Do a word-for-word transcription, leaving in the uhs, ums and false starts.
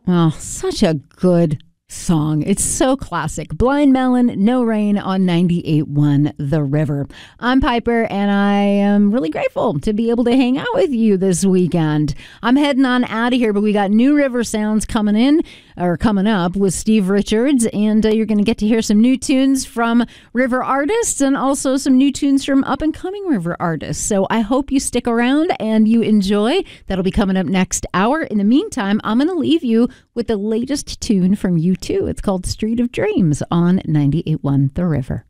Oh, such a good song. It's so classic. Blind Melon, No Rain on ninety-eight point one The River. I'm Piper, and I am really grateful to be able to hang out with you this weekend. I'm heading on out of here, but we got new river sounds coming in, or coming up with Steve Richards, and uh, you're going to get to hear some new tunes from river artists and also some new tunes from up-and-coming river artists. So I hope you stick around and you enjoy. That'll be coming up next hour. In the meantime, I'm going to leave you with the latest tune from U two. It's called Street of Dreams on ninety-eight point one The River.